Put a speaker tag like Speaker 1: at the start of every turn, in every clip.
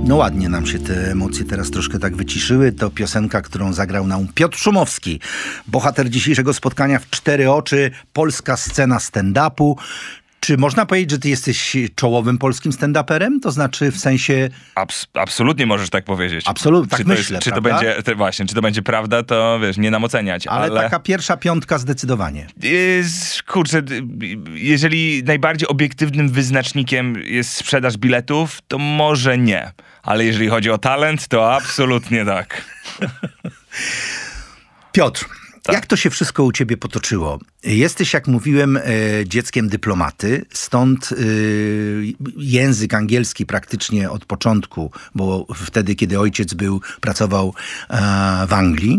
Speaker 1: No ładnie nam się te emocje teraz troszkę tak wyciszyły. To piosenka, którą zagrał nam Piotr Szumowski, bohater dzisiejszego spotkania w Cztery Oczy, polska scena stand-upu. Czy można powiedzieć, że ty jesteś czołowym polskim stand-uperem? To znaczy w sensie...
Speaker 2: Absolutnie możesz tak powiedzieć.
Speaker 1: Absolutnie, tak myślę,
Speaker 2: czy to będzie, właśnie, czy to będzie prawda, to wiesz, nie nam oceniać.
Speaker 1: Ale taka pierwsza piątka zdecydowanie.
Speaker 2: Kurczę, jeżeli najbardziej obiektywnym wyznacznikiem jest sprzedaż biletów, to może nie. Ale jeżeli chodzi o talent, to absolutnie tak.
Speaker 1: Piotr, jak to się wszystko u ciebie potoczyło? Jesteś, jak mówiłem, dzieckiem dyplomaty, stąd język angielski praktycznie od początku, bo wtedy, kiedy ojciec pracował w Anglii,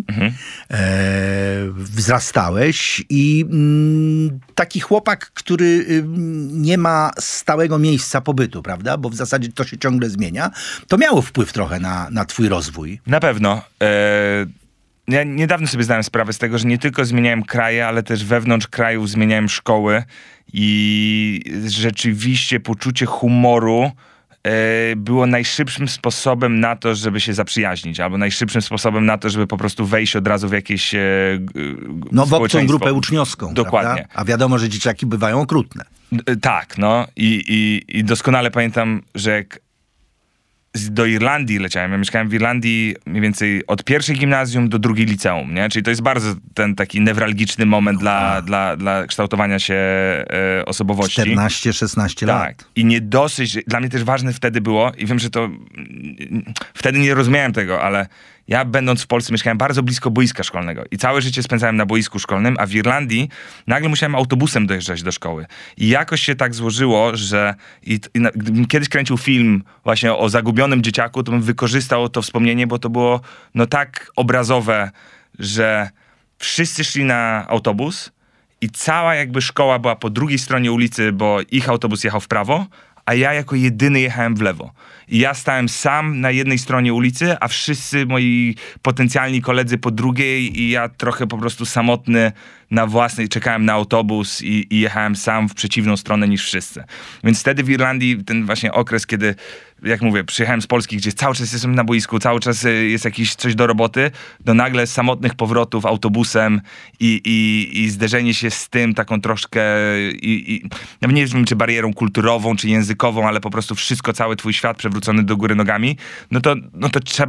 Speaker 1: wzrastałeś i taki chłopak, który nie ma stałego miejsca pobytu, prawda? Bo w zasadzie to się ciągle zmienia. To miało wpływ trochę na twój rozwój.
Speaker 2: Na pewno. Ja niedawno sobie zdałem sprawę z tego, że nie tylko zmieniałem kraje, ale też wewnątrz krajów zmieniałem szkoły i rzeczywiście poczucie humoru było najszybszym sposobem na to, żeby się zaprzyjaźnić, albo najszybszym sposobem na to, żeby po prostu wejść od razu w jakieś
Speaker 1: w obcą grupę uczniowską.
Speaker 2: Dokładnie.
Speaker 1: Prawda? A wiadomo, że dzieciaki bywają okrutne.
Speaker 2: Tak, no. I doskonale pamiętam, że jak do Irlandii leciałem. Ja mieszkałem w Irlandii mniej więcej od pierwszej gimnazjum do drugiej liceum, nie? Czyli to jest bardzo ten taki newralgiczny moment dla kształtowania się osobowości.
Speaker 1: 14-16 lat.
Speaker 2: Tak. I nie dosyć, dla mnie też ważne wtedy było, i wiem, że to wtedy nie rozumiałem tego, ale ja będąc w Polsce mieszkałem bardzo blisko boiska szkolnego i całe życie spędzałem na boisku szkolnym, a w Irlandii nagle musiałem autobusem dojeżdżać do szkoły. I jakoś się tak złożyło, że gdybym kiedyś kręcił film właśnie o zagubionym dzieciaku, to bym wykorzystał to wspomnienie, bo to było tak obrazowe, że wszyscy szli na autobus i cała jakby szkoła była po drugiej stronie ulicy, bo ich autobus jechał w prawo, a ja jako jedyny jechałem w lewo. I ja stałem sam na jednej stronie ulicy, a wszyscy moi potencjalni koledzy po drugiej i ja trochę po prostu samotny na własnej, czekałem na autobus i jechałem sam w przeciwną stronę niż wszyscy. Więc wtedy w Irlandii ten właśnie okres, kiedy, jak mówię, przyjechałem z Polski, gdzie cały czas jestem na boisku, cały czas jest jakieś coś do roboty, do nagle samotnych powrotów autobusem i zderzenie się z tym taką troszkę ja nie wiem, czy barierą kulturową, czy językową, ale po prostu wszystko, cały twój świat przewrócony do góry nogami, no to trzeba